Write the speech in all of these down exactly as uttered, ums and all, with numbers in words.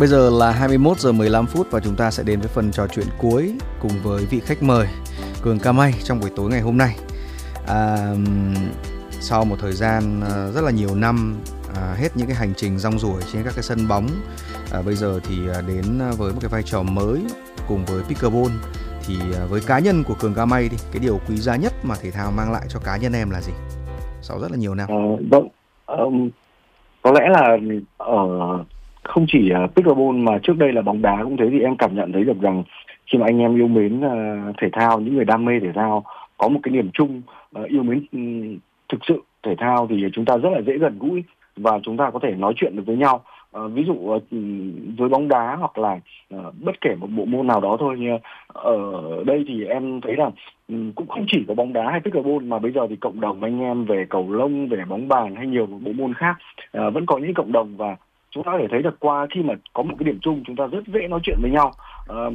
Bây giờ là hai mươi mốt giờ mười lăm phút và chúng ta sẽ đến với phần trò chuyện cuối cùng với vị khách mời Cường Kamay trong buổi tối ngày hôm nay. À, sau một thời gian rất là nhiều năm à, hết những cái hành trình rong ruổi trên các cái sân bóng, à, bây giờ thì đến với một cái vai trò mới cùng với Pickleball. Thì với cá nhân của Cường Kamay đi, cái điều quý giá nhất mà thể thao mang lại cho cá nhân em là gì sau rất là nhiều năm? Ờ, vâng, um, có lẽ là ở không chỉ uh, Pickleball mà trước đây là bóng đá cũng thế, thì em cảm nhận thấy được rằng khi mà anh em yêu mến uh, thể thao, những người đam mê thể thao có một cái niềm chung uh, yêu mến um, thực sự thể thao, thì chúng ta rất là dễ gần gũi và chúng ta có thể nói chuyện được với nhau. Uh, ví dụ uh, với bóng đá hoặc là uh, bất kể một bộ môn nào đó thôi. Như ở đây thì em thấy là um, cũng không chỉ có bóng đá hay Pickleball, mà bây giờ thì cộng đồng anh em về cầu lông, về bóng bàn hay nhiều bộ môn khác uh, vẫn có những cộng đồng, và chúng ta có thể thấy được qua khi mà có một cái điểm chung chúng ta rất dễ nói chuyện với nhau. Uh,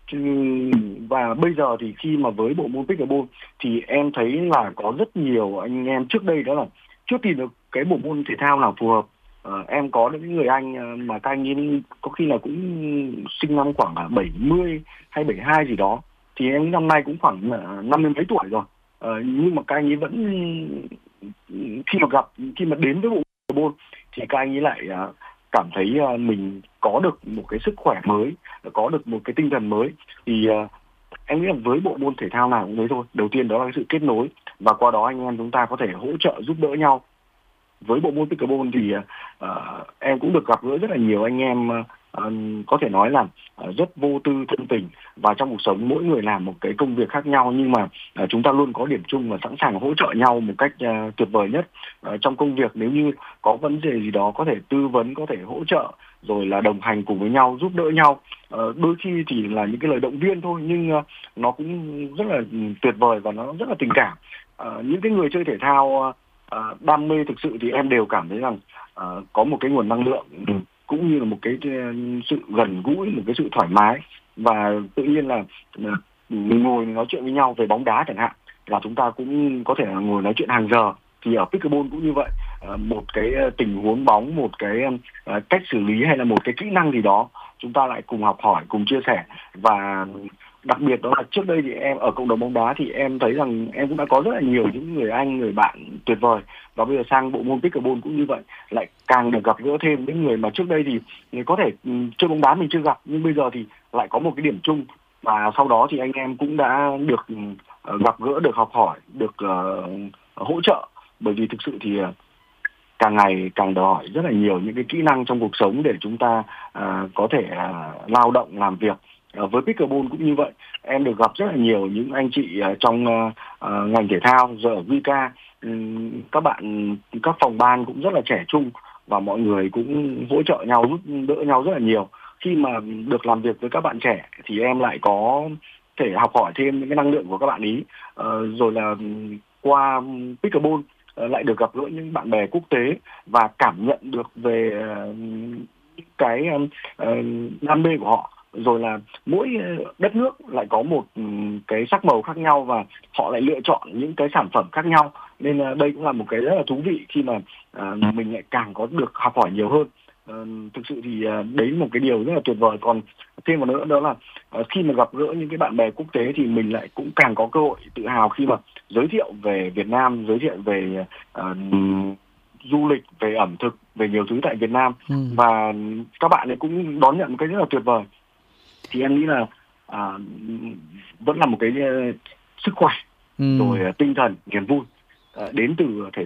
và bây giờ thì khi mà với bộ môn Pickleball thì em thấy là có rất nhiều anh em trước đây đó là chưa tìm được cái bộ môn thể thao nào phù hợp. Uh, em có những người anh mà các anh ấy có khi là cũng sinh năm khoảng bảy mươi hay bảy mươi hai gì đó, thì em năm nay cũng khoảng năm mươi mấy tuổi rồi. Uh, nhưng mà các anh ấy vẫn khi mà gặp khi mà đến với bộ Pickleball thì các anh ấy lại uh, cảm thấy uh, mình có được một cái sức khỏe mới, có được một cái tinh thần mới. Thì uh, em nghĩ là với bộ môn thể thao nào cũng thế thôi. Đầu tiên đó là cái sự kết nối, và qua đó anh em chúng ta có thể hỗ trợ giúp đỡ nhau. Với bộ môn Pickleball thì uh, em cũng được gặp gỡ rất là nhiều anh em uh, có thể nói là uh, rất vô tư thân tình, và trong cuộc sống mỗi người làm một cái công việc khác nhau, nhưng mà uh, chúng ta luôn có điểm chung và sẵn sàng hỗ trợ nhau một cách uh, tuyệt vời nhất. Uh, trong công việc nếu như có vấn đề gì đó có thể tư vấn, có thể hỗ trợ, rồi là đồng hành cùng với nhau, giúp đỡ nhau. Uh, đôi khi thì là những cái lời động viên thôi, nhưng uh, nó cũng rất là tuyệt vời và nó rất là tình cảm. Uh, những cái người chơi thể thao uh, Uh, đam mê thực sự thì em đều cảm thấy rằng uh, có một cái nguồn năng lượng, ừ, cũng như là một cái uh, sự gần gũi, một cái sự thoải mái, và tự nhiên là uh, ngồi nói chuyện với nhau về bóng đá chẳng hạn, là chúng ta cũng có thể là ngồi nói chuyện hàng giờ. Thì ở Pickleball cũng như vậy, uh, một cái uh, tình huống bóng, một cái uh, cách xử lý hay là một cái kỹ năng gì đó, chúng ta lại cùng học hỏi, cùng chia sẻ. Và đặc biệt đó là trước đây thì em ở cộng đồng bóng đá thì em thấy rằng em cũng đã có rất là nhiều những người anh, người bạn tuyệt vời, và bây giờ sang bộ môn Pickleball cũng như vậy, lại càng được gặp gỡ thêm những người mà trước đây thì người có thể um, chơi bóng đá mình chưa gặp, nhưng bây giờ thì lại có một cái điểm chung, và sau đó thì anh em cũng đã được uh, gặp gỡ, được học hỏi, được uh, hỗ trợ. Bởi vì thực sự thì uh, càng ngày càng đòi hỏi rất là nhiều những cái kỹ năng trong cuộc sống để chúng ta uh, có thể uh, lao động, làm việc. Uh, với Pickleball cũng như vậy, em được gặp rất là nhiều những anh chị uh, trong uh, uh, ngành thể thao. Giờ ở vê ca, um, các bạn, các phòng ban cũng rất là trẻ trung, và mọi người cũng hỗ trợ nhau, giúp đỡ nhau rất là nhiều. Khi mà được làm việc với các bạn trẻ thì em lại có thể học hỏi thêm những cái năng lượng của các bạn ý. Uh, rồi là qua Pickleball uh, lại được gặp gỡ những bạn bè quốc tế và cảm nhận được về uh, cái uh, đam mê của họ. Rồi là mỗi đất nước lại có một cái sắc màu khác nhau, và họ lại lựa chọn những cái sản phẩm khác nhau. Nên đây cũng là một cái rất là thú vị khi mà uh, mình lại càng có được học hỏi nhiều hơn. Uh, thực sự thì uh, đấy là một cái điều rất là tuyệt vời. Còn thêm một nữa đó là uh, khi mà gặp gỡ những cái bạn bè quốc tế thì mình lại cũng càng có cơ hội tự hào khi mà giới thiệu về Việt Nam, giới thiệu về uh, du lịch, về ẩm thực, về nhiều thứ tại Việt Nam. ừ. Và các bạn ấy cũng đón nhận một cái rất là tuyệt vời. Thì em nghĩ là à, vẫn là một cái uh, sức khỏe, ừ. rồi uh, tinh thần, niềm vui uh, đến từ thể